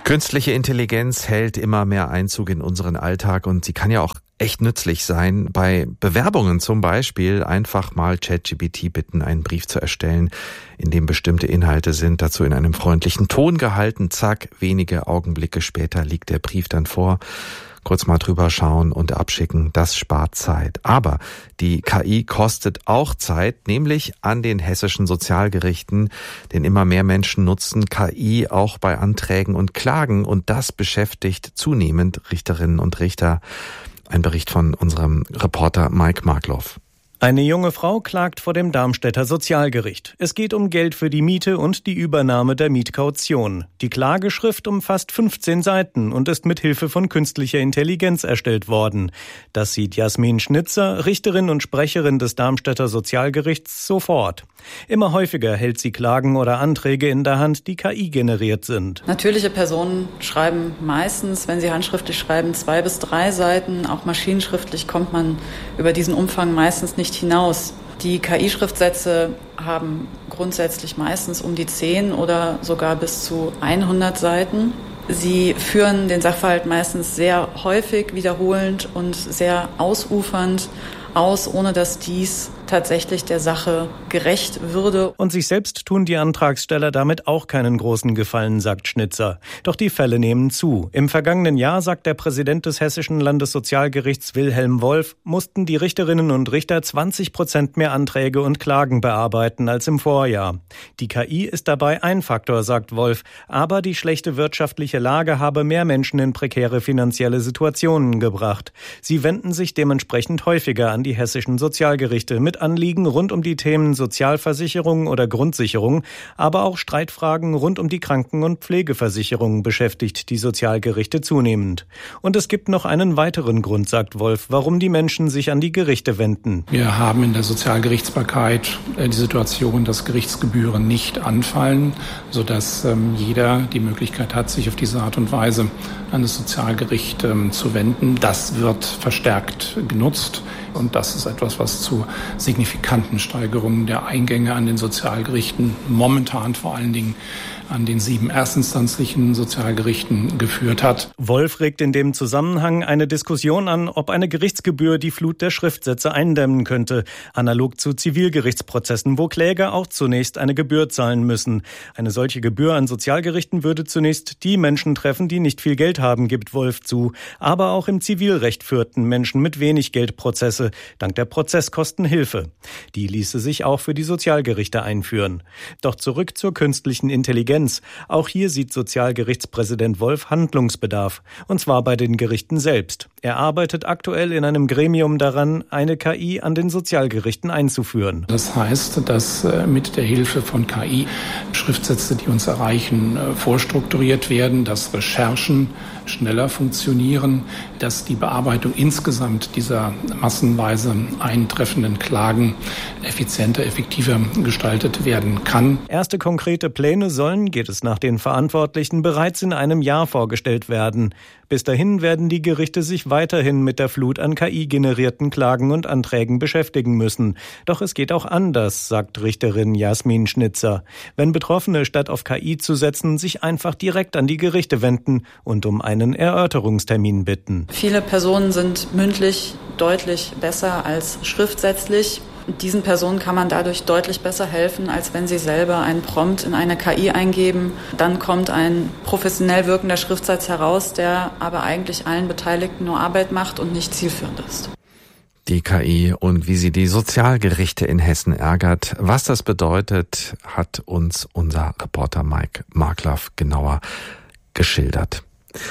Künstliche Intelligenz hält immer mehr Einzug in unseren Alltag und sie kann ja auch echt nützlich sein. Bei Bewerbungen zum Beispiel einfach mal ChatGPT bitten, einen Brief zu erstellen, in dem bestimmte Inhalte sind, dazu in einem freundlichen Ton gehalten. Zack, wenige Augenblicke später liegt der Brief dann vor. Kurz mal drüber schauen und abschicken, das spart Zeit. Aber die KI kostet auch Zeit, nämlich an den hessischen Sozialgerichten, denn immer mehr Menschen nutzen KI auch bei Anträgen und Klagen und das beschäftigt zunehmend Richterinnen und Richter. Ein Bericht von unserem Reporter Mike Markloff. Eine junge Frau klagt vor dem Darmstädter Sozialgericht. Es geht um Geld für die Miete und die Übernahme der Mietkaution. Die Klageschrift umfasst 15 Seiten und ist mit Hilfe von künstlicher Intelligenz erstellt worden. Das sieht Jasmin Schnitzer, Richterin und Sprecherin des Darmstädter Sozialgerichts, sofort. Immer häufiger hält sie Klagen oder Anträge in der Hand, die KI generiert sind. Natürliche Personen schreiben meistens, wenn sie handschriftlich schreiben, 2 bis 3 Seiten. Auch maschinenschriftlich kommt man über diesen Umfang meistens nicht hinaus. Die KI-Schriftsätze haben grundsätzlich meistens um die 10 oder sogar bis zu 100 Seiten. Sie führen den Sachverhalt meistens sehr häufig, wiederholend und sehr ausufernd aus, ohne dass dies tatsächlich der Sache gerecht würde. Und sich selbst tun die Antragsteller damit auch keinen großen Gefallen, sagt Schnitzer. Doch die Fälle nehmen zu. Im vergangenen Jahr, sagt der Präsident des Hessischen Landessozialgerichts Wilhelm Wolf, mussten die Richterinnen und Richter 20% mehr Anträge und Klagen bearbeiten als im Vorjahr. Die KI ist dabei ein Faktor, sagt Wolf, aber die schlechte wirtschaftliche Lage habe mehr Menschen in prekäre finanzielle Situationen gebracht. Sie wenden sich dementsprechend häufiger an die hessischen Sozialgerichte mit Anliegen rund um die Themen Sozialversicherung oder Grundsicherung, aber auch Streitfragen rund um die Kranken- und Pflegeversicherung beschäftigt die Sozialgerichte zunehmend. Und es gibt noch einen weiteren Grund, sagt Wolf, warum die Menschen sich an die Gerichte wenden. Wir haben in der Sozialgerichtsbarkeit die Situation, dass Gerichtsgebühren nicht anfallen, sodass jeder die Möglichkeit hat, sich auf diese Art und Weise an das Sozialgericht zu wenden. Das wird verstärkt genutzt. Und das ist etwas, was zu signifikanten Steigerungen der Eingänge an den Sozialgerichten, momentan vor allen Dingen an den 7 erstinstanzlichen Sozialgerichten geführt hat. Wolf regt in dem Zusammenhang eine Diskussion an, ob eine Gerichtsgebühr die Flut der Schriftsätze eindämmen könnte, analog zu Zivilgerichtsprozessen, wo Kläger auch zunächst eine Gebühr zahlen müssen. Eine solche Gebühr an Sozialgerichten würde zunächst die Menschen treffen, die nicht viel Geld haben, gibt Wolf zu. Aber auch im Zivilrecht führten Menschen mit wenig Geld Prozesse, dank der Prozesskostenhilfe. Die ließe sich auch für die Sozialgerichte einführen. Doch zurück zur künstlichen Intelligenz. Auch hier sieht Sozialgerichtspräsident Wolf Handlungsbedarf, und zwar bei den Gerichten selbst. Er arbeitet aktuell in einem Gremium daran, eine KI an den Sozialgerichten einzuführen. Das heißt, dass mit der Hilfe von KI Schriftsätze, die uns erreichen, vorstrukturiert werden, dass Recherchen schneller funktionieren, dass die Bearbeitung insgesamt dieser massenweise eintreffenden Klagen effizienter, effektiver gestaltet werden kann. Erste konkrete Pläne sollen, geht es nach den Verantwortlichen, bereits in einem Jahr vorgestellt werden. Bis dahin werden die Gerichte sich weiterhin mit der Flut an KI-generierten Klagen und Anträgen beschäftigen müssen. Doch es geht auch anders, sagt Richterin Jasmin Schnitzer. Wenn Betroffene statt auf KI zu setzen, sich einfach direkt an die Gerichte wenden und um einen Erörterungstermin bitten. Viele Personen sind mündlich deutlich besser als schriftsätzlich. Diesen Personen kann man dadurch deutlich besser helfen, als wenn sie selber einen Prompt in eine KI eingeben. Dann kommt ein professionell wirkender Schriftsatz heraus, der aber eigentlich allen Beteiligten nur Arbeit macht und nicht zielführend ist. Die KI und wie sie die Sozialgerichte in Hessen ärgert. Was das bedeutet, hat uns unser Reporter Mike Markloff genauer geschildert.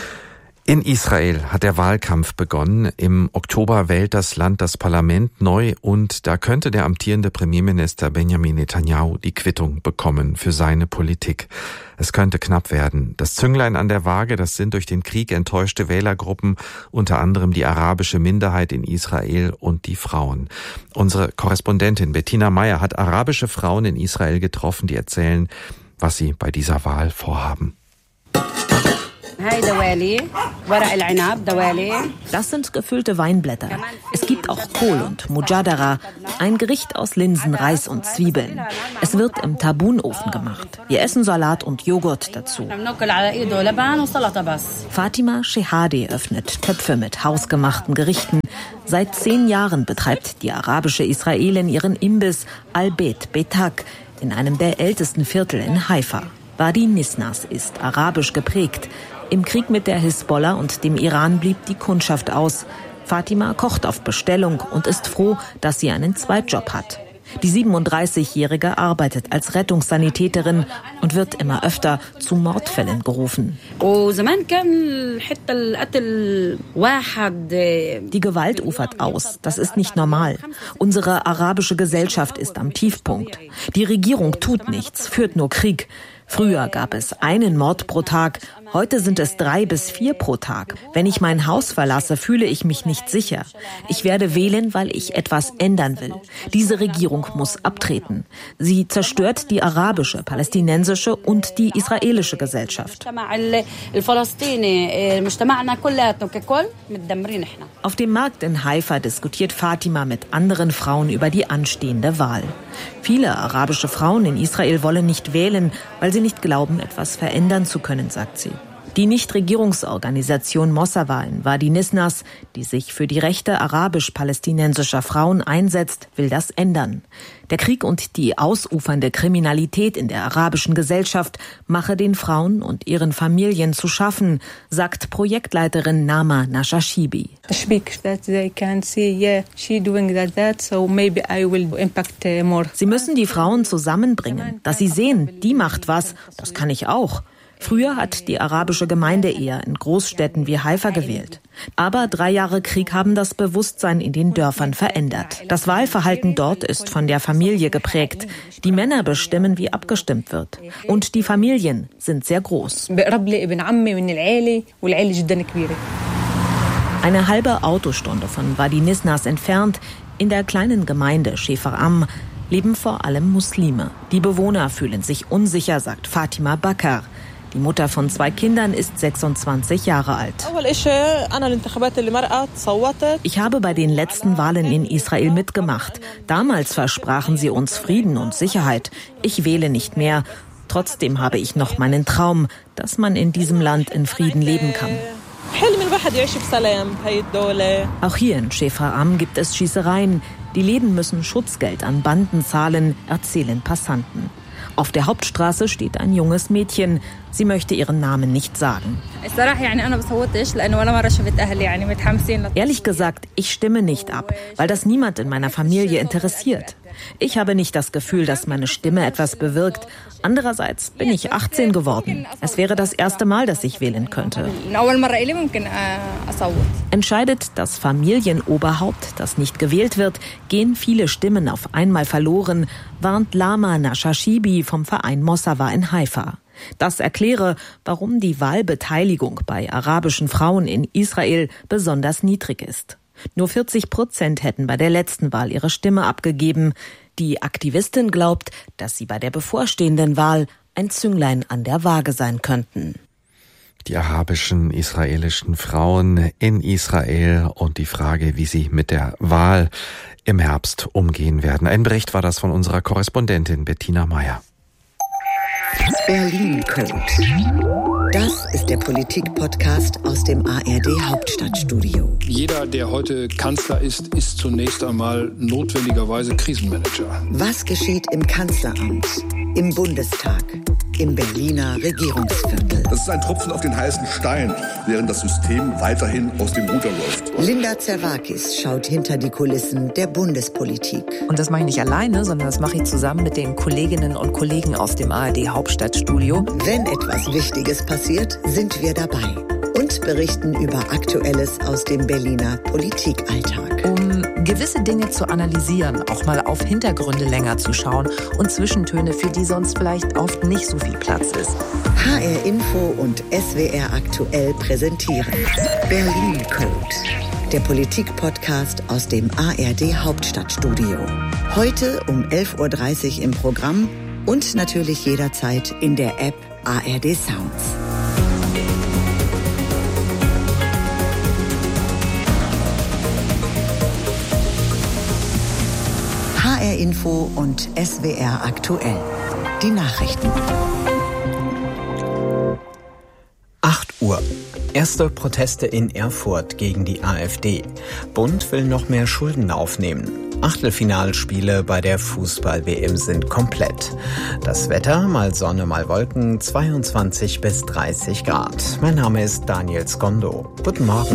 In Israel hat der Wahlkampf begonnen. Im Oktober wählt das Land das Parlament neu und da könnte der amtierende Premierminister Benjamin Netanyahu die Quittung bekommen für seine Politik. Es könnte knapp werden. Das Zünglein an der Waage, das sind durch den Krieg enttäuschte Wählergruppen, unter anderem die arabische Minderheit in Israel und die Frauen. Unsere Korrespondentin Bettina Meyer hat arabische Frauen in Israel getroffen, die erzählen, was sie bei dieser Wahl vorhaben. Das sind gefüllte Weinblätter. Es gibt auch Kohl und Mujadara, ein Gericht aus Linsen, Reis und Zwiebeln. Es wird im Tabunofen gemacht. Wir essen Salat und Joghurt dazu. Fatima Shehadeh öffnet Töpfe mit hausgemachten Gerichten. Seit 10 Jahren betreibt die arabische Israelin ihren Imbiss Al-Bet Betak in einem der ältesten Viertel in Haifa. Wadi Nisnas ist arabisch geprägt. Im Krieg mit der Hisbollah und dem Iran blieb die Kundschaft aus. Fatima kocht auf Bestellung und ist froh, dass sie einen Zweitjob hat. Die 37-Jährige arbeitet als Rettungssanitäterin und wird immer öfter zu Mordfällen gerufen. Die Gewalt ufert aus. Das ist nicht normal. Unsere arabische Gesellschaft ist am Tiefpunkt. Die Regierung tut nichts, führt nur Krieg. Früher gab es einen Mord pro Tag, heute sind es 3 bis 4 pro Tag. Wenn ich mein Haus verlasse, fühle ich mich nicht sicher. Ich werde wählen, weil ich etwas ändern will. Diese Regierung muss abtreten. Sie zerstört die arabische, palästinensische und die israelische Gesellschaft. Auf dem Markt in Haifa diskutiert Fatima mit anderen Frauen über die anstehende Wahl. Viele arabische Frauen in Israel wollen nicht wählen, weil sie nicht glauben, etwas verändern zu können, sagt sie. Die Nichtregierungsorganisation Mosawa in Wadi Nisnas, die sich für die Rechte arabisch-palästinensischer Frauen einsetzt, will das ändern. Der Krieg und die ausufernde Kriminalität in der arabischen Gesellschaft mache den Frauen und ihren Familien zu schaffen, sagt Projektleiterin Nama Nashashibi. Sie müssen die Frauen zusammenbringen, dass sie sehen, die macht was, das kann ich auch. Früher hat die arabische Gemeinde eher in Großstädten wie Haifa gewählt. Aber 3 Jahre Krieg haben das Bewusstsein in den Dörfern verändert. Das Wahlverhalten dort ist von der Familie geprägt. Die Männer bestimmen, wie abgestimmt wird. Und die Familien sind sehr groß. Eine halbe Autostunde von Wadi Nisnas entfernt, in der kleinen Gemeinde Shefar'am, leben vor allem Muslime. Die Bewohner fühlen sich unsicher, sagt Fatima Bakar. Die Mutter von 2 Kindern ist 26 Jahre alt. Ich habe bei den letzten Wahlen in Israel mitgemacht. Damals versprachen sie uns Frieden und Sicherheit. Ich wähle nicht mehr. Trotzdem habe ich noch meinen Traum, dass man in diesem Land in Frieden leben kann. Auch hier in Shefar'am gibt es Schießereien. Die Läden müssen Schutzgeld an Banden zahlen, erzählen Passanten. Auf der Hauptstraße steht ein junges Mädchen. Sie möchte ihren Namen nicht sagen. Ehrlich gesagt, ich stimme nicht ab, weil das niemand in meiner Familie interessiert. Ich habe nicht das Gefühl, dass meine Stimme etwas bewirkt. Andererseits bin ich 18 geworden. Es wäre das erste Mal, dass ich wählen könnte. Entscheidet das Familienoberhaupt, das nicht gewählt wird, gehen viele Stimmen auf einmal verloren, warnt Lama Nashashibi vom Verein Mosawa in Haifa. Das erkläre, warum die Wahlbeteiligung bei arabischen Frauen in Israel besonders niedrig ist. Nur 40% hätten bei der letzten Wahl ihre Stimme abgegeben. Die Aktivistin glaubt, dass sie bei der bevorstehenden Wahl ein Zünglein an der Waage sein könnten. Die arabischen, israelischen Frauen in Israel und die Frage, wie sie mit der Wahl im Herbst umgehen werden. Ein Bericht war das von unserer Korrespondentin Bettina Meyer. Berlin Code. Das ist der Politik-Podcast aus dem ARD Hauptstadtstudio. Jeder, der heute Kanzler ist, ist zunächst einmal notwendigerweise Krisenmanager. Was geschieht im Kanzleramt, im Bundestag, im Berliner Regierungsviertel? Das ist ein Tropfen auf den heißen Stein, während das System weiterhin aus dem Ruder läuft. Linda Zerwakis schaut hinter die Kulissen der Bundespolitik. Und das mache ich nicht alleine, sondern das mache ich zusammen mit den Kolleginnen und Kollegen aus dem ARD Hauptstadtstudio. Wenn etwas Wichtiges passiert, sind wir dabei und berichten über Aktuelles aus dem Berliner Politikalltag. Um gewisse Dinge zu analysieren, auch mal auf Hintergründe länger zu schauen und Zwischentöne, für die sonst vielleicht oft nicht so viel Platz ist. HR Info und SWR Aktuell präsentieren Berlin Code, der Politik-Podcast aus dem ARD Hauptstadtstudio. Heute um 11.30 Uhr im Programm und natürlich jederzeit in der App ARD Sounds. HR Info und SWR aktuell. Die Nachrichten. 8 Uhr. Erste Proteste in Erfurt gegen die AfD. Bund will noch mehr Schulden aufnehmen. Achtelfinalspiele bei der Fußball-WM sind komplett. Das Wetter, mal Sonne, mal Wolken, 22 bis 30 Grad. Mein Name ist Daniel Skondo. Guten Morgen.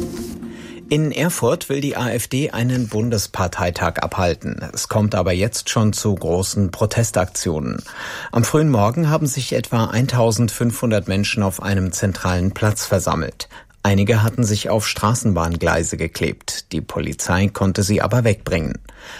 In Erfurt will die AfD einen Bundesparteitag abhalten. Es kommt aber jetzt schon zu großen Protestaktionen. Am frühen Morgen haben sich etwa 1500 Menschen auf einem zentralen Platz versammelt. Einige hatten sich auf Straßenbahngleise geklebt. Die Polizei konnte sie aber wegbringen.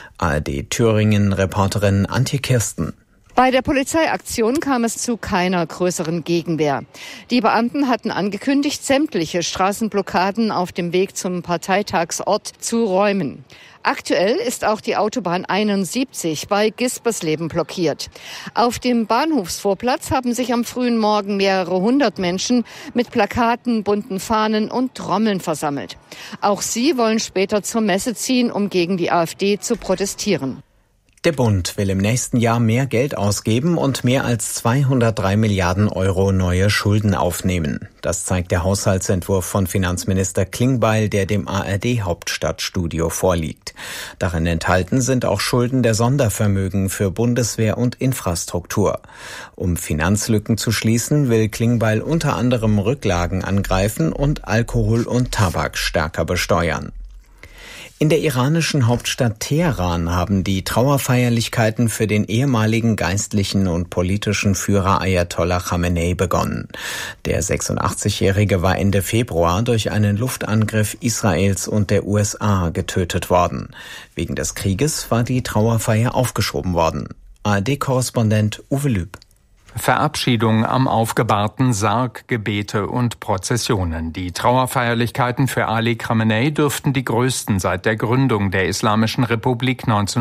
ARD-Thüringen-Reporterin Antje Kirsten. Bei der Polizeiaktion kam es zu keiner größeren Gegenwehr. Die Beamten hatten angekündigt, sämtliche Straßenblockaden auf dem Weg zum Parteitagsort zu räumen. Aktuell ist auch die Autobahn 71 bei Gispersleben blockiert. Auf dem Bahnhofsvorplatz haben sich am frühen Morgen mehrere hundert Menschen mit Plakaten, bunten Fahnen und Trommeln versammelt. Auch sie wollen später zur Messe ziehen, um gegen die AfD zu protestieren. Der Bund will im nächsten Jahr mehr Geld ausgeben und mehr als 203 Milliarden Euro neue Schulden aufnehmen. Das zeigt der Haushaltsentwurf von Finanzminister Klingbeil, der dem ARD-Hauptstadtstudio vorliegt. Darin enthalten sind auch Schulden der Sondervermögen für Bundeswehr und Infrastruktur. Um Finanzlücken zu schließen, will Klingbeil unter anderem Rücklagen angreifen und Alkohol und Tabak stärker besteuern. In der iranischen Hauptstadt Teheran haben die Trauerfeierlichkeiten für den ehemaligen geistlichen und politischen Führer Ayatollah Khamenei begonnen. Der 86-Jährige war Ende Februar durch einen Luftangriff Israels und der USA getötet worden. Wegen des Krieges war die Trauerfeier aufgeschoben worden. ARD-Korrespondent Uwe Lüb. Verabschiedung am aufgebahrten Sarg, Gebete und Prozessionen. Die Trauerfeierlichkeiten für Ali Khamenei dürften die größten seit der Gründung der Islamischen Republik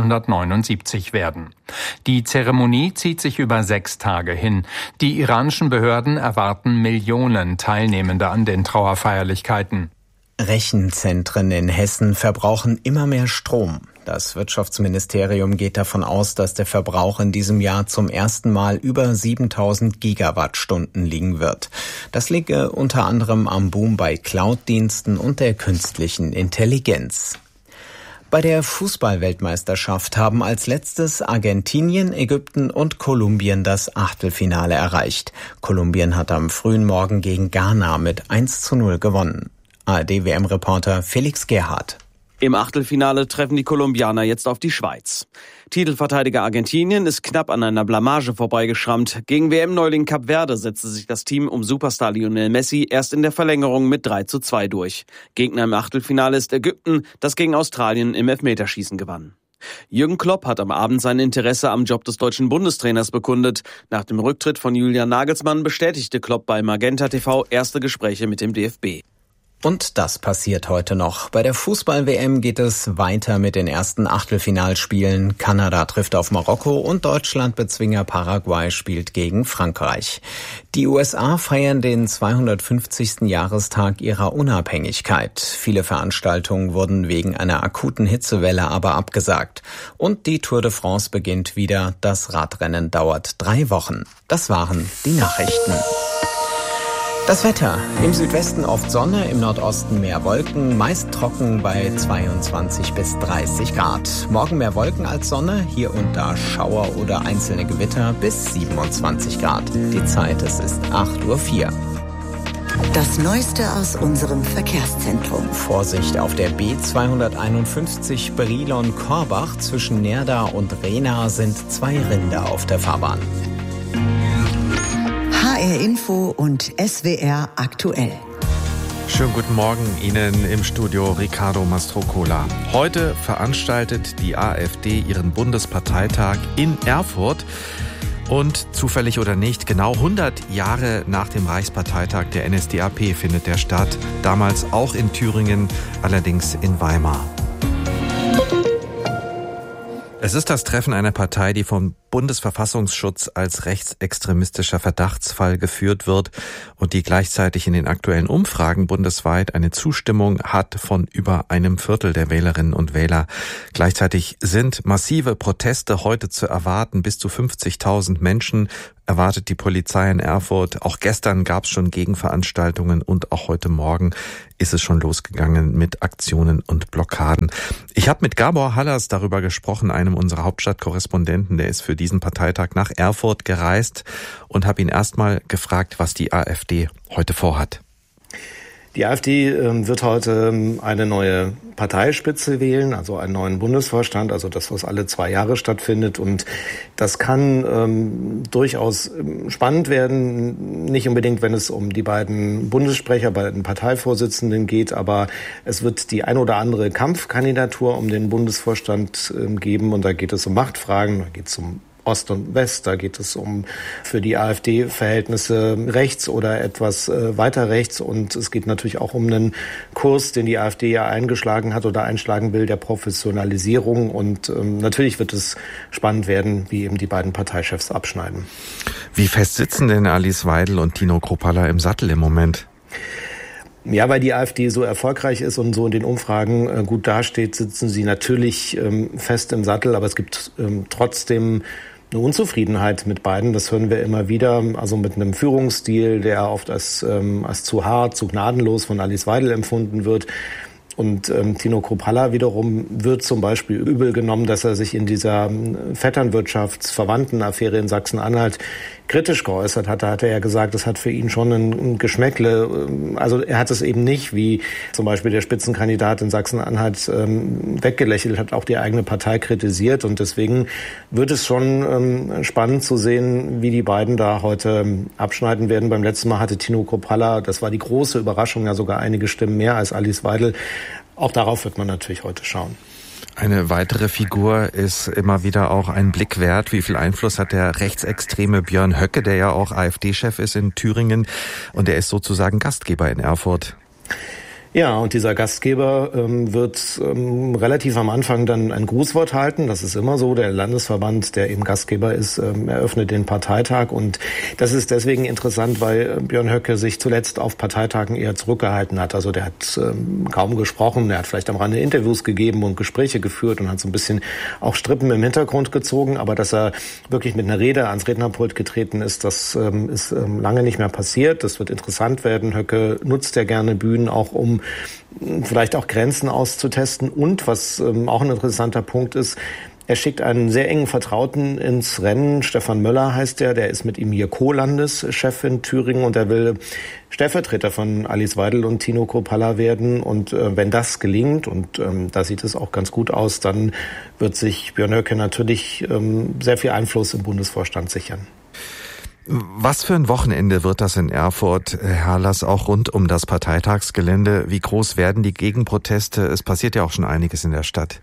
1979 werden. Die Zeremonie zieht sich über 6 Tage hin. Die iranischen Behörden erwarten Millionen Teilnehmende an den Trauerfeierlichkeiten. Rechenzentren in Hessen verbrauchen immer mehr Strom. Das Wirtschaftsministerium geht davon aus, dass der Verbrauch in diesem Jahr zum ersten Mal über 7000 Gigawattstunden liegen wird. Das liege unter anderem am Boom bei Cloud-Diensten und der künstlichen Intelligenz. Bei der Fußball-Weltmeisterschaft haben als letztes Argentinien, Ägypten und Kolumbien das Achtelfinale erreicht. Kolumbien hat am frühen Morgen gegen Ghana mit 1:0 gewonnen. ARD-WM-Reporter Felix Gerhardt. Im Achtelfinale treffen die Kolumbianer jetzt auf die Schweiz. Titelverteidiger Argentinien ist knapp an einer Blamage vorbeigeschrammt. Gegen WM-Neuling Kap Verde setzte sich das Team um Superstar Lionel Messi erst in der Verlängerung mit 3:2 durch. Gegner im Achtelfinale ist Ägypten, das gegen Australien im Elfmeterschießen gewann. Jürgen Klopp hat am Abend sein Interesse am Job des deutschen Bundestrainers bekundet. Nach dem Rücktritt von Julian Nagelsmann bestätigte Klopp bei Magenta TV erste Gespräche mit dem DFB. Und das passiert heute noch. Bei der Fußball-WM geht es weiter mit den ersten Achtelfinalspielen. Kanada trifft auf Marokko und Deutschland-Bezwinger Paraguay spielt gegen Frankreich. Die USA feiern den 250. Jahrestag ihrer Unabhängigkeit. Viele Veranstaltungen wurden wegen einer akuten Hitzewelle aber abgesagt. Und die Tour de France beginnt wieder. Das Radrennen dauert 3 Wochen. Das waren die Nachrichten. Das Wetter. Im Südwesten oft Sonne, im Nordosten mehr Wolken, meist trocken bei 22 bis 30 Grad. Morgen mehr Wolken als Sonne, hier und da Schauer oder einzelne Gewitter bis 27 Grad. Die Zeit, es ist 8:04 Uhr. Das Neueste aus unserem Verkehrszentrum. Vorsicht auf der B251 Brilon-Korbach zwischen Nerda und Rehna sind 2 Rinder auf der Fahrbahn. HR Info und SWR aktuell. Schönen guten Morgen Ihnen im Studio Riccardo Mastrocola. Heute veranstaltet die AfD ihren Bundesparteitag in Erfurt. Und zufällig oder nicht, genau 100 Jahre nach dem Reichsparteitag der NSDAP findet der statt. Damals auch in Thüringen, allerdings in Weimar. Es ist das Treffen einer Partei, die von Bundesverfassungsschutz als rechtsextremistischer Verdachtsfall geführt wird und die gleichzeitig in den aktuellen Umfragen bundesweit eine Zustimmung hat von über einem Viertel der Wählerinnen und Wähler. Gleichzeitig sind massive Proteste heute zu erwarten. Bis zu 50.000 Menschen erwartet die Polizei in Erfurt. Auch gestern gab es schon Gegenveranstaltungen und auch heute Morgen ist es schon losgegangen mit Aktionen und Blockaden. Ich habe mit Gabor Hallas darüber gesprochen, einem unserer Hauptstadtkorrespondenten, der ist für diesen Parteitag nach Erfurt gereist und habe ihn erstmal gefragt, was die AfD heute vorhat. Die AfD wird heute eine neue Parteispitze wählen, also einen neuen Bundesvorstand, also das, was alle 2 Jahre stattfindet. Und das kann durchaus spannend werden, nicht unbedingt, wenn es um die beiden Bundessprecher, beiden Parteivorsitzenden geht, aber es wird die ein oder andere Kampfkandidatur um den Bundesvorstand geben. Und da geht es um Machtfragen, da geht es um Ost und West, da geht es um für die AfD Verhältnisse rechts oder etwas weiter rechts und es geht natürlich auch um einen Kurs, den die AfD ja eingeschlagen hat oder einschlagen will, der Professionalisierung und natürlich wird es spannend werden, wie eben die beiden Parteichefs abschneiden. Wie fest sitzen denn Alice Weidel und Tino Kruppalla im Sattel im Moment? Ja, weil die AfD so erfolgreich ist und so in den Umfragen gut dasteht, sitzen sie natürlich fest im Sattel, aber es gibt trotzdem eine Unzufriedenheit mit beiden, das hören wir immer wieder, also mit einem Führungsstil, der oft als zu hart, zu gnadenlos von Alice Weidel empfunden wird. Und Tino Kruppalla wiederum wird zum Beispiel übel genommen, dass er sich in dieser Vetternwirtschaftsverwandtenaffäre in Sachsen-Anhalt kritisch geäußert hat. Da hat er ja gesagt, das hat für ihn schon ein Geschmäckle. Also er hat es eben nicht, wie zum Beispiel der Spitzenkandidat in Sachsen-Anhalt weggelächelt, hat auch die eigene Partei kritisiert. Und deswegen wird es schon spannend zu sehen, wie die beiden da heute abschneiden werden. Beim letzten Mal hatte Tino Kruppalla, das war die große Überraschung, ja sogar einige Stimmen mehr als Alice Weidel. Auch darauf wird man natürlich heute schauen. Eine weitere Figur ist immer wieder auch ein Blick wert. Wie viel Einfluss hat der rechtsextreme Björn Höcke, der ja auch AfD-Chef ist in Thüringen und der ist sozusagen Gastgeber in Erfurt? Ja, und dieser Gastgeber wird relativ am Anfang dann ein Grußwort halten. Das ist immer so. Der Landesverband, der eben Gastgeber ist, eröffnet den Parteitag. Und das ist deswegen interessant, weil Björn Höcke sich zuletzt auf Parteitagen eher zurückgehalten hat. Also der hat kaum gesprochen. Der hat vielleicht am Rande Interviews gegeben und Gespräche geführt und hat so ein bisschen auch Strippen im Hintergrund gezogen. Aber dass er wirklich mit einer Rede ans Rednerpult getreten ist, das ist lange nicht mehr passiert. Das wird interessant werden. Höcke nutzt ja gerne Bühnen auch, um vielleicht auch Grenzen auszutesten. Und was auch ein interessanter Punkt ist, er schickt einen sehr engen Vertrauten ins Rennen. Stefan Möller heißt der ist mit ihm hier Co-Landeschef in Thüringen und er will Stellvertreter von Alice Weidel und Tino Kruppalla werden. Und wenn das gelingt, und da sieht es auch ganz gut aus, dann wird sich Björn Höcke natürlich sehr viel Einfluss im Bundesvorstand sichern. Was für ein Wochenende wird das in Erfurt, Herr Hallas, auch rund um das Parteitagsgelände? Wie groß werden die Gegenproteste? Es passiert ja auch schon einiges in der Stadt.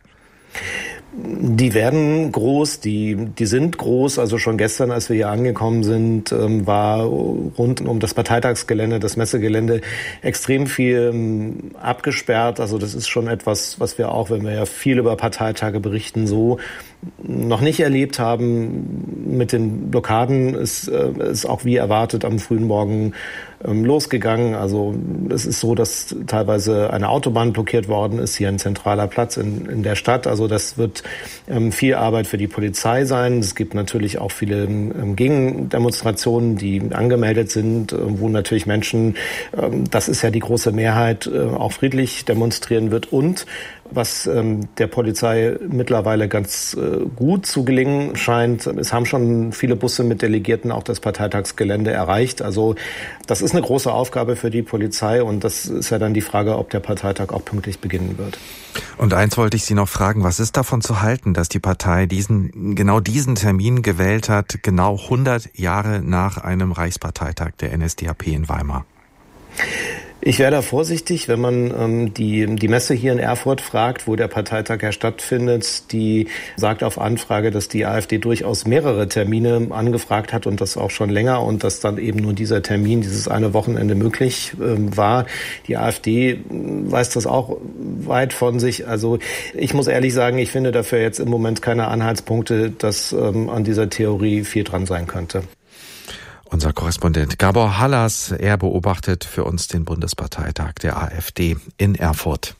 Die werden groß, die sind groß. Also schon gestern, als wir hier angekommen sind, war rund um das Parteitagsgelände, das Messegelände, extrem viel abgesperrt. Also das ist schon etwas, was wir auch, wenn wir ja viel über Parteitage berichten, so noch nicht erlebt haben. Mit den Blockaden ist auch wie erwartet am frühen Morgen losgegangen. Also es ist so, dass teilweise eine Autobahn blockiert worden ist, hier ein zentraler Platz in der Stadt. Also das wird viel Arbeit für die Polizei sein. Es gibt natürlich auch viele Gegendemonstrationen, die angemeldet sind, wo natürlich Menschen, das ist ja die große Mehrheit, auch friedlich demonstrieren wird. Und was der Polizei mittlerweile ganz gut zu gelingen scheint, es haben schon viele Busse mit Delegierten auch das Parteitagsgelände erreicht. Also das ist eine große Aufgabe für die Polizei und das ist ja dann die Frage, ob der Parteitag auch pünktlich beginnen wird. Und eins wollte ich Sie noch fragen, was ist davon zu halten, dass die Partei genau diesen Termin gewählt hat, genau 100 Jahre nach einem Reichsparteitag der NSDAP in Weimar? Ich wäre da vorsichtig, wenn man die Messe hier in Erfurt fragt, wo der Parteitag ja stattfindet. Die sagt auf Anfrage, dass die AfD durchaus mehrere Termine angefragt hat und das auch schon länger und dass dann eben nur dieser Termin, dieses eine Wochenende möglich war. Die AfD weiß das auch weit von sich. Also ich muss ehrlich sagen, ich finde dafür jetzt im Moment keine Anhaltspunkte, dass an dieser Theorie viel dran sein könnte. Unser Korrespondent Gabor Hallas, er beobachtet für uns den Bundesparteitag der AfD in Erfurt.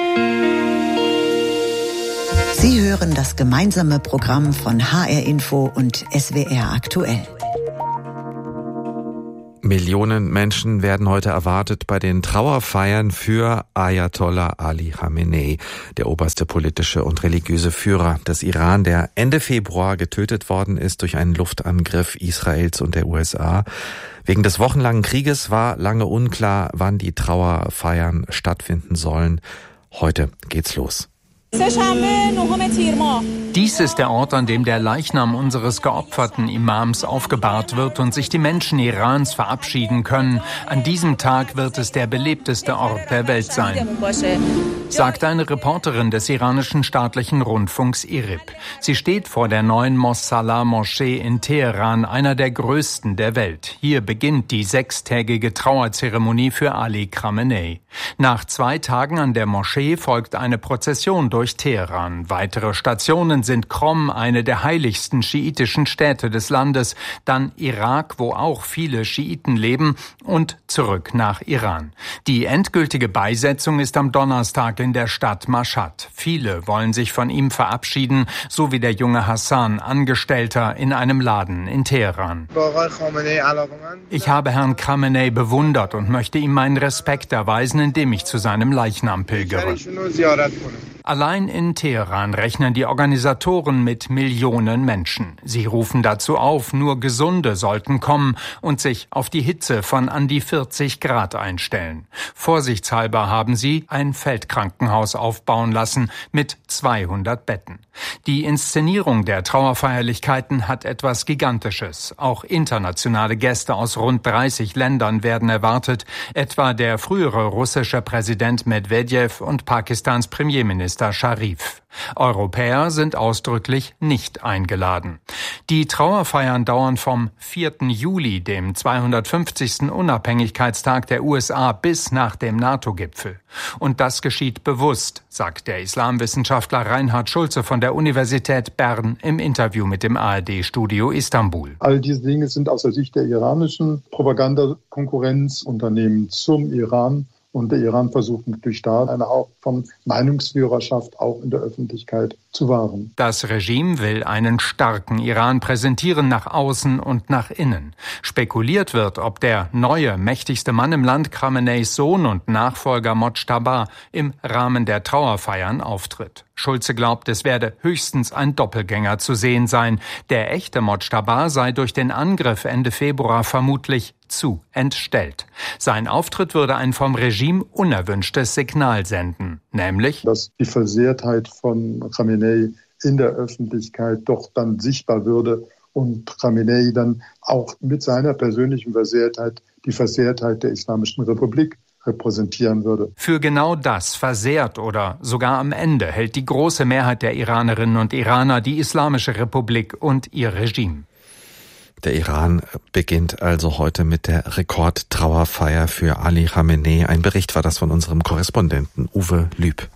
Sie hören das gemeinsame Programm von HR Info und SWR aktuell. Millionen Menschen werden heute erwartet bei den Trauerfeiern für Ayatollah Ali Khamenei, der oberste politische und religiöse Führer des Iran, der Ende Februar getötet worden ist durch einen Luftangriff Israels und der USA. Wegen des wochenlangen Krieges war lange unklar, wann die Trauerfeiern stattfinden sollen. Heute geht's los. Dies ist der Ort, an dem der Leichnam unseres geopferten Imams aufgebahrt wird und sich die Menschen Irans verabschieden können. An diesem Tag wird es der belebteste Ort der Welt sein, sagt eine Reporterin des iranischen staatlichen Rundfunks IRIB. Sie steht vor der neuen Mossalah-Moschee in Teheran, einer der größten der Welt. Hier beginnt die 6-tägige Trauerzeremonie für Ali Khamenei. Nach 2 Tagen an der Moschee folgt eine Prozession durch Teheran. Weitere Stationen sind Qom, eine der heiligsten schiitischen Städte des Landes, dann Irak, wo auch viele Schiiten leben, und zurück nach Iran. Die endgültige Beisetzung ist am Donnerstag in der Stadt Mashhad. Viele wollen sich von ihm verabschieden, so wie der junge Hassan, Angestellter in einem Laden in Teheran. Ich habe Herrn Khamenei bewundert und möchte ihm meinen Respekt erweisen, indem ich zu seinem Leichnam pilgere. Allein in Teheran rechnen die Organisatoren mit Millionen Menschen. Sie rufen dazu auf, nur Gesunde sollten kommen und sich auf die Hitze von an die 40 Grad einstellen. Vorsichtshalber haben sie ein Feldkrankenhaus aufbauen lassen mit 200 Betten. Die Inszenierung der Trauerfeierlichkeiten hat etwas Gigantisches. Auch internationale Gäste aus rund 30 Ländern werden erwartet, etwa der frühere russische Präsident Medwedew und Pakistans Premierminister Scharif. Europäer sind ausdrücklich nicht eingeladen. Die Trauerfeiern dauern vom 4. Juli, dem 250. Unabhängigkeitstag der USA, bis nach dem NATO-Gipfel. Und das geschieht bewusst, sagt der Islamwissenschaftler Reinhard Schulze von der Universität Bern im Interview mit dem ARD-Studio Istanbul. All diese Dinge sind aus der Sicht der iranischen Propagandakonkurrenzunternehmen zum Iran. Und der Iran versucht natürlich da eine Art von Meinungsführerschaft auch in der Öffentlichkeit zu wahren. Das Regime will einen starken Iran präsentieren nach außen und nach innen. Spekuliert wird, ob der neue, mächtigste Mann im Land, Khameneis Sohn und Nachfolger Mojtaba, im Rahmen der Trauerfeiern auftritt. Schulze glaubt, es werde höchstens ein Doppelgänger zu sehen sein. Der echte Mojtaba sei durch den Angriff Ende Februar vermutlich zu entstellt. Sein Auftritt würde ein vom Regime unerwünschtes Signal senden, nämlich, dass die Versehrtheit von Khamenei in der Öffentlichkeit doch dann sichtbar würde und Khamenei dann auch mit seiner persönlichen Versehrtheit die Versehrtheit der Islamischen Republik repräsentieren würde. Für genau das versehrt oder sogar am Ende hält die große Mehrheit der Iranerinnen und Iraner die Islamische Republik und ihr Regime. Der Iran beginnt also heute mit der Rekordtrauerfeier für Ali Khamenei. Ein Bericht war das von unserem Korrespondenten Uwe Lüb.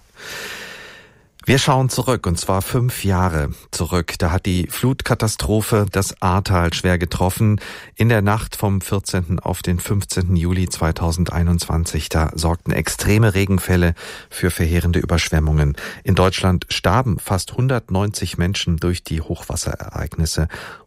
Wir schauen zurück, und zwar 5 Jahre zurück. Da hat die Flutkatastrophe das Ahrtal schwer getroffen. In der Nacht vom 14. auf den 15. Juli 2021. Da sorgten extreme Regenfälle für verheerende Überschwemmungen. In Deutschland starben fast 190 Menschen durch die Hochwasserereignisse.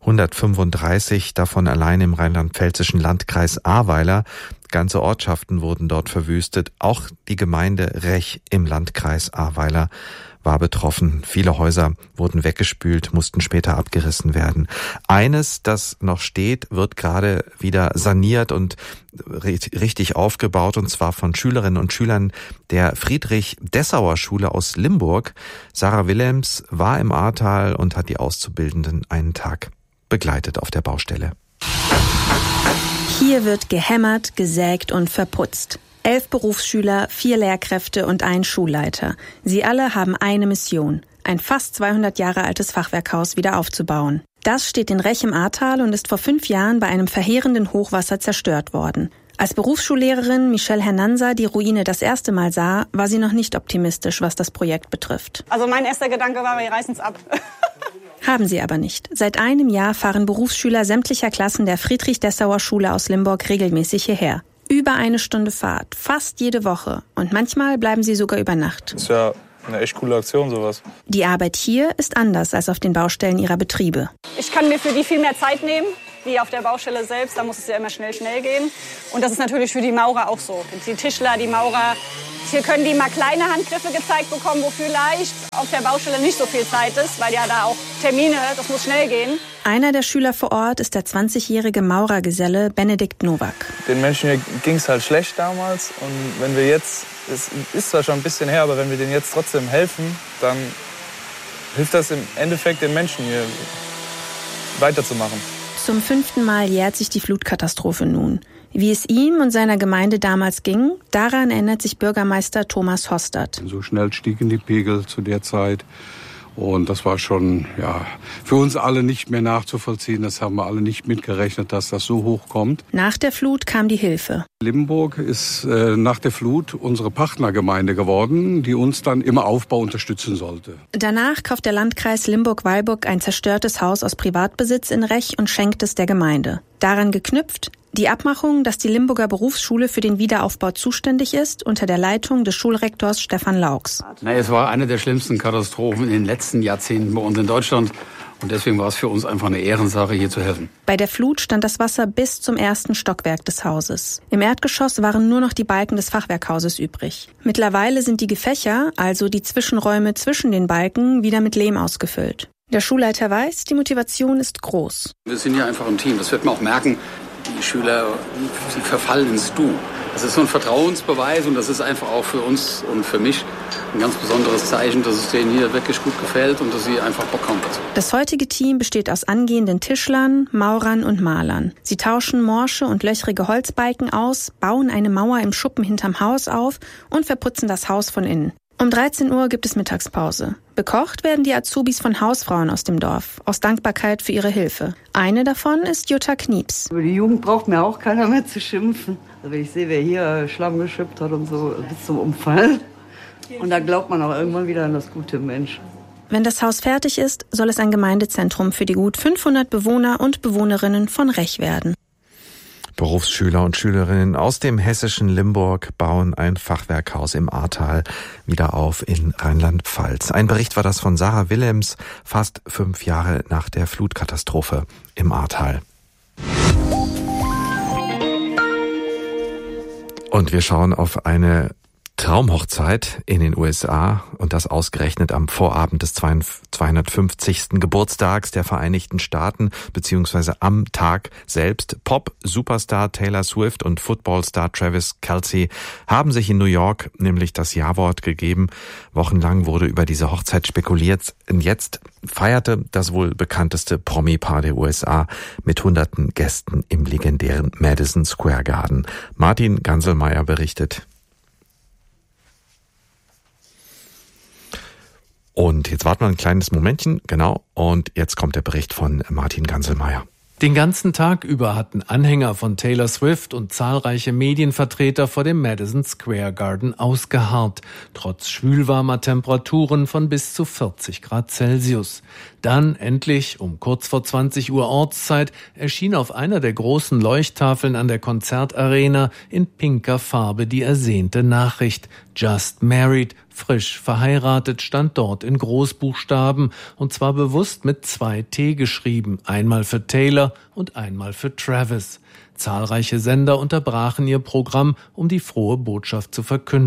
135 davon allein im rheinland-pfälzischen Landkreis Ahrweiler. Ganze Ortschaften wurden dort verwüstet. Auch die Gemeinde Rech im Landkreis Ahrweiler war betroffen. Viele Häuser wurden weggespült, mussten später abgerissen werden. Eines, das noch steht, wird gerade wieder saniert und richtig aufgebaut, und zwar von Schülerinnen und Schülern der Friedrich-Dessauer-Schule aus Limburg. Sarah Willems war im Ahrtal und hat die Auszubildenden einen Tag begleitet auf der Baustelle. Hier wird gehämmert, gesägt und verputzt. 11 Berufsschüler, 4 Lehrkräfte und ein Schulleiter. Sie alle haben eine Mission: ein fast 200 Jahre altes Fachwerkhaus wieder aufzubauen. Das steht in Rech im Ahrtal und ist vor 5 Jahren bei einem verheerenden Hochwasser zerstört worden. Als Berufsschullehrerin Michelle Hernanza die Ruine das erste Mal sah, war sie noch nicht optimistisch, was das Projekt betrifft. Also mein erster Gedanke war, wir reißen es ab. Haben sie aber nicht. Seit einem Jahr fahren Berufsschüler sämtlicher Klassen der Friedrich-Dessauer Schule aus Limburg regelmäßig hierher. Über 1 Stunde Fahrt, fast jede Woche. Und manchmal bleiben sie sogar über Nacht. Das ist ja eine echt coole Aktion, sowas. Die Arbeit hier ist anders als auf den Baustellen ihrer Betriebe. Ich kann mir für die viel mehr Zeit nehmen, wie auf der Baustelle selbst. Da muss es ja immer schnell gehen. Und das ist natürlich für die Maurer auch so. Die Tischler, die Maurer, hier können die mal kleine Handgriffe gezeigt bekommen, wo vielleicht auf der Baustelle nicht so viel Zeit ist, weil ja da auch Termine, das muss schnell gehen. Einer der Schüler vor Ort ist der 20-jährige Maurergeselle Benedikt Nowak. Den Menschen hier ging es halt schlecht damals. Und wenn wir jetzt, es ist zwar schon ein bisschen her, aber wenn wir denen jetzt trotzdem helfen, dann hilft das im Endeffekt den Menschen hier weiterzumachen. Zum 5. Mal jährt sich die Flutkatastrophe nun. Wie es ihm und seiner Gemeinde damals ging, daran erinnert sich Bürgermeister Thomas Hostert. So schnell stiegen die Pegel zu der Zeit. Und das war schon für uns alle nicht mehr nachzuvollziehen. Das haben wir alle nicht mitgerechnet, dass das so hoch kommt. Nach der Flut kam die Hilfe. Limburg ist nach der Flut unsere Partnergemeinde geworden, die uns dann im Aufbau unterstützen sollte. Danach kauft der Landkreis Limburg-Weilburg ein zerstörtes Haus aus Privatbesitz in Rech und schenkt es der Gemeinde. Daran geknüpft die Abmachung, dass die Limburger Berufsschule für den Wiederaufbau zuständig ist, unter der Leitung des Schulrektors Stefan Laux. Es war eine der schlimmsten Katastrophen in den letzten Jahrzehnten bei uns in Deutschland. Und deswegen war es für uns einfach eine Ehrensache, hier zu helfen. Bei der Flut stand das Wasser bis zum 1. Stockwerk des Hauses. Im Erdgeschoss waren nur noch die Balken des Fachwerkhauses übrig. Mittlerweile sind die Gefächer, also die Zwischenräume zwischen den Balken, wieder mit Lehm ausgefüllt. Der Schulleiter weiß, die Motivation ist groß. Wir sind ja einfach ein Team, das wird man auch merken. Die Schüler, sie verfallen ins Du. Das ist so ein Vertrauensbeweis und das ist einfach auch für uns und für mich ein ganz besonderes Zeichen, dass es denen hier wirklich gut gefällt und dass sie einfach Bock haben dazu. Das heutige Team besteht aus angehenden Tischlern, Maurern und Malern. Sie tauschen morsche und löchrige Holzbalken aus, bauen eine Mauer im Schuppen hinterm Haus auf und verputzen das Haus von innen. Um 13 Uhr gibt es Mittagspause. Bekocht werden die Azubis von Hausfrauen aus dem Dorf, aus Dankbarkeit für ihre Hilfe. Eine davon ist Jutta Knieps. Über die Jugend braucht mir auch keiner mehr zu schimpfen. Also wenn ich sehe, wer hier Schlamm geschippt hat und so, bis zum Umfallen. Und da glaubt man auch irgendwann wieder an das gute Mensch. Wenn das Haus fertig ist, soll es ein Gemeindezentrum für die gut 500 Bewohner und Bewohnerinnen von Rech werden. Berufsschüler und Schülerinnen aus dem hessischen Limburg bauen ein Fachwerkhaus im Ahrtal wieder auf in Rheinland-Pfalz. Ein Bericht war das von Sarah Willems, fast 5 Jahre nach der Flutkatastrophe im Ahrtal. Und wir schauen auf eine Traumhochzeit in den USA und das ausgerechnet am Vorabend des 250. Geburtstags der Vereinigten Staaten beziehungsweise am Tag selbst. Pop-Superstar Taylor Swift und Footballstar Travis Kelce haben sich in New York nämlich das Ja-Wort gegeben. Wochenlang wurde über diese Hochzeit spekuliert. Und jetzt feierte das wohl bekannteste Promi-Paar der USA mit hunderten Gästen im legendären Madison Square Garden. Martin Ganselmeier berichtet. Und jetzt warten wir ein kleines Momentchen, genau, und jetzt kommt der Bericht von Martin Ganselmeier. Den ganzen Tag über hatten Anhänger von Taylor Swift und zahlreiche Medienvertreter vor dem Madison Square Garden ausgeharrt, trotz schwülwarmer Temperaturen von bis zu 40 Grad Celsius. Dann endlich, um kurz vor 20 Uhr Ortszeit, erschien auf einer der großen Leuchttafeln an der Konzertarena in pinker Farbe die ersehnte Nachricht: Just married, frisch verheiratet, stand dort in Großbuchstaben, und zwar bewusst mit 2 T geschrieben, einmal für Taylor und einmal für Travis. Zahlreiche Sender unterbrachen ihr Programm, um die frohe Botschaft zu verkünden.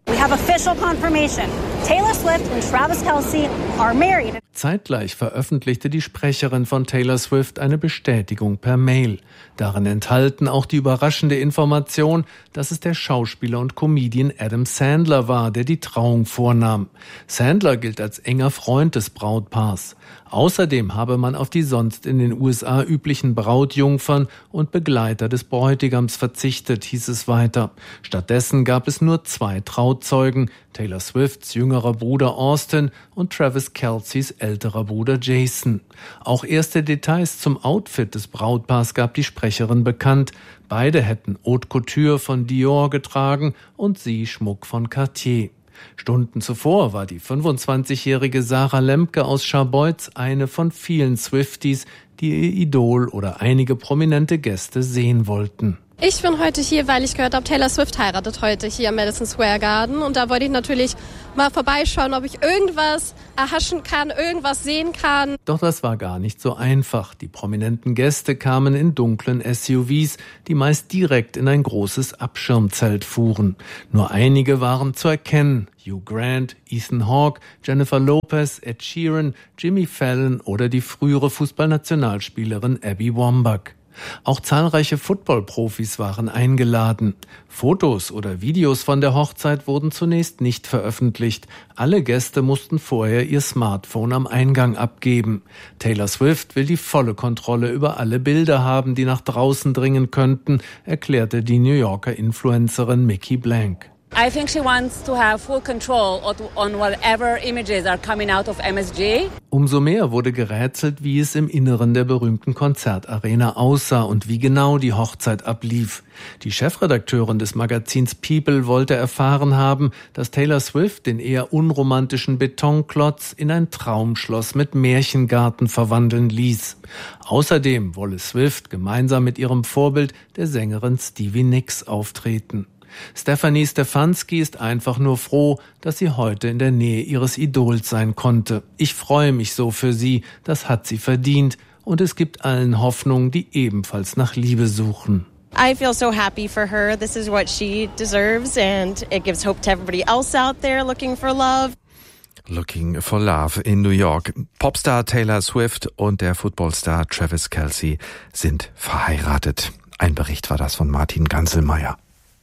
We have official confirmation. Taylor Swift and Travis Kelce are married. Zeitgleich veröffentlichte die Sprecherin von Taylor Swift eine Bestätigung per Mail. Darin enthalten auch die überraschende Information, dass es der Schauspieler und Comedian Adam Sandler war, der die Trauung vornahm. Sandler gilt als enger Freund des Brautpaars. Außerdem habe man auf die sonst in den USA üblichen Brautjungfern und Begleiter des Bräutigams verzichtet, hieß es weiter. Stattdessen gab es nur 2 Trauzeugen, Taylor Swifts jüngerer Bruder Austin und Travis Kelce's älterer Bruder Jason. Auch erste Details zum Outfit des Brautpaars gab die Sprecherin bekannt. Beide hätten Haute Couture von Dior getragen und sie Schmuck von Cartier. Stunden zuvor war die 25-jährige Sarah Lemke aus Scharbeutz eine von vielen Swifties, die ihr Idol oder einige prominente Gäste sehen wollten. Ich bin heute hier, weil ich gehört habe, Taylor Swift heiratet heute hier am Madison Square Garden. Und da wollte ich natürlich mal vorbeischauen, ob ich irgendwas erhaschen kann, irgendwas sehen kann. Doch das war gar nicht so einfach. Die prominenten Gäste kamen in dunklen SUVs, die meist direkt in ein großes Abschirmzelt fuhren. Nur einige waren zu erkennen. Hugh Grant, Ethan Hawke, Jennifer Lopez, Ed Sheeran, Jimmy Fallon oder die frühere Fußballnationalspielerin Abby Wambach. Auch zahlreiche Football-Profis waren eingeladen. Fotos oder Videos von der Hochzeit wurden zunächst nicht veröffentlicht. Alle Gäste mussten vorher ihr Smartphone am Eingang abgeben. Taylor Swift will die volle Kontrolle über alle Bilder haben, die nach draußen dringen könnten, erklärte die New Yorker Influencerin Mickey Blank. I think she wants to have full control on whatever images are coming out of MSG. Umso mehr wurde gerätselt, wie es im Inneren der berühmten Konzertarena aussah und wie genau die Hochzeit ablief. Die Chefredakteurin des Magazins People wollte erfahren haben, dass Taylor Swift den eher unromantischen Betonklotz in ein Traumschloss mit Märchengarten verwandeln ließ. Außerdem wolle Swift gemeinsam mit ihrem Vorbild, der Sängerin Stevie Nicks, auftreten. Stephanie Stefanski ist einfach nur froh, dass sie heute in der Nähe ihres Idols sein konnte. Ich freue mich so für sie, das hat sie verdient. Und es gibt allen Hoffnung, die ebenfalls nach Liebe suchen. I feel so happy for her. This is what she deserves and it gives hope to everybody else out there looking for love. Looking for Love in New York. Popstar Taylor Swift und der Footballstar Travis Kelce sind verheiratet. Ein Bericht war das von Martin Ganselmeier.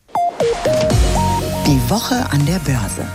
Die Woche an der Börse.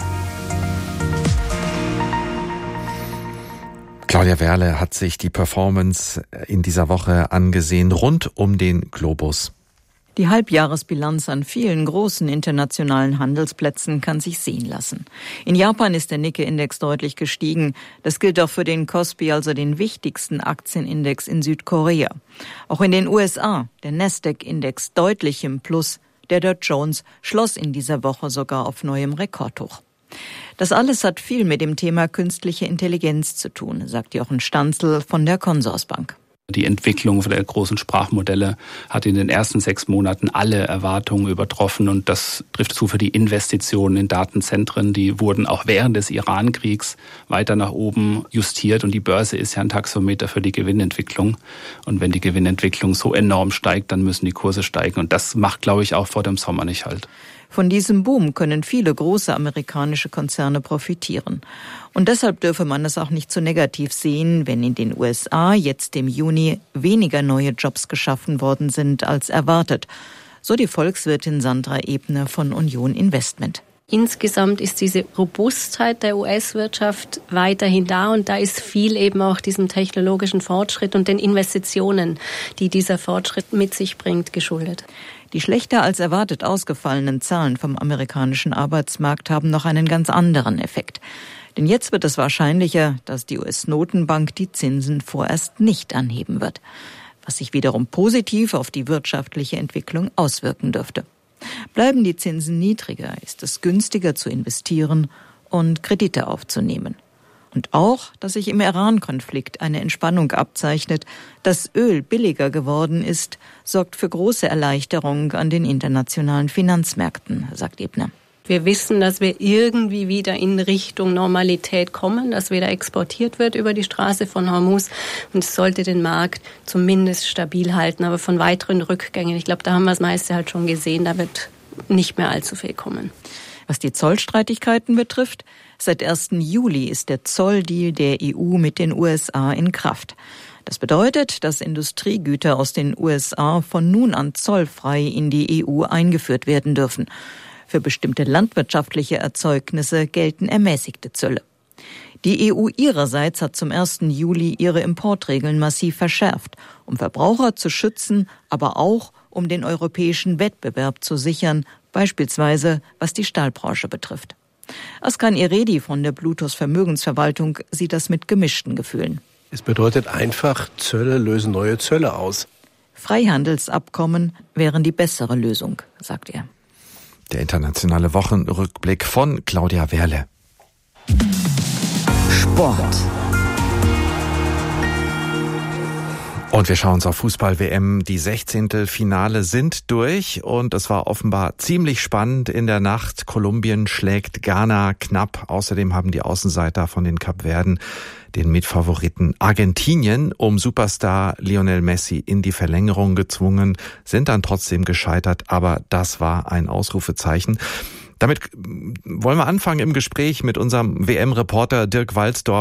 Claudia Werle hat sich die Performance in dieser Woche angesehen rund um den Globus. Die Halbjahresbilanz an vielen großen internationalen Handelsplätzen kann sich sehen lassen. In Japan ist der Nikkei-Index deutlich gestiegen. Das gilt auch für den Kospi, also den wichtigsten Aktienindex in Südkorea. Auch in den USA, der Nasdaq-Index deutlich im Plus. Der Dow Jones schloss in dieser Woche sogar auf neuem Rekordhoch. Das alles hat viel mit dem Thema künstliche Intelligenz zu tun, sagt Jochen Stanzel von der Consorsbank. Die Entwicklung der großen Sprachmodelle hat in den ersten 6 Monaten alle Erwartungen übertroffen und das trifft zu für die Investitionen in Datenzentren. Die wurden auch während des Iran-Kriegs weiter nach oben justiert und die Börse ist ja ein Taxometer für die Gewinnentwicklung. Und wenn die Gewinnentwicklung so enorm steigt, dann müssen die Kurse steigen und das macht, glaube ich, auch vor dem Sommer nicht halt. Von diesem Boom können viele große amerikanische Konzerne profitieren. Und deshalb dürfe man es auch nicht zu negativ sehen, wenn in den USA jetzt im Juni weniger neue Jobs geschaffen worden sind als erwartet. So die Volkswirtin Sandra Ebner von Union Investment. Insgesamt ist diese Robustheit der US-Wirtschaft weiterhin da und da ist viel eben auch diesem technologischen Fortschritt und den Investitionen, die dieser Fortschritt mit sich bringt, geschuldet. Die schlechter als erwartet ausgefallenen Zahlen vom amerikanischen Arbeitsmarkt haben noch einen ganz anderen Effekt. Denn jetzt wird es wahrscheinlicher, dass die US-Notenbank die Zinsen vorerst nicht anheben wird, was sich wiederum positiv auf die wirtschaftliche Entwicklung auswirken dürfte. Bleiben die Zinsen niedriger, ist es günstiger zu investieren und Kredite aufzunehmen. Und auch, dass sich im Iran-Konflikt eine Entspannung abzeichnet, dass Öl billiger geworden ist, sorgt für große Erleichterung an den internationalen Finanzmärkten, sagt Ebner. Wir wissen, dass wir irgendwie wieder in Richtung Normalität kommen, dass wieder exportiert wird über die Straße von Hormuz und es sollte den Markt zumindest stabil halten, aber von weiteren Rückgängen, ich glaube, da haben wir das meiste halt schon gesehen, da wird nicht mehr allzu viel kommen. Was die Zollstreitigkeiten betrifft, seit 1. Juli ist der Zolldeal der EU mit den USA in Kraft. Das bedeutet, dass Industriegüter aus den USA von nun an zollfrei in die EU eingeführt werden dürfen. Für bestimmte landwirtschaftliche Erzeugnisse gelten ermäßigte Zölle. Die EU ihrerseits hat zum 1. Juli ihre Importregeln massiv verschärft, um Verbraucher zu schützen, aber auch um den europäischen Wettbewerb zu sichern, beispielsweise was die Stahlbranche betrifft. Askan Iredi von der Bluetooth Vermögensverwaltung sieht das mit gemischten Gefühlen. Es bedeutet einfach, Zölle lösen neue Zölle aus. Freihandelsabkommen wären die bessere Lösung, sagt er. Der internationale Wochenrückblick von Claudia Werle. Sport. Und wir schauen uns auf Fußball-WM. Die 16. Finale sind durch und es war offenbar ziemlich spannend in der Nacht. Kolumbien schlägt Ghana knapp. Außerdem haben die Außenseiter von den Kapverden den Mitfavoriten Argentinien um Superstar Lionel Messi in die Verlängerung gezwungen, sind dann trotzdem gescheitert, aber das war ein Ausrufezeichen. Damit wollen wir anfangen im Gespräch mit unserem WM-Reporter Dirk Walzdorf.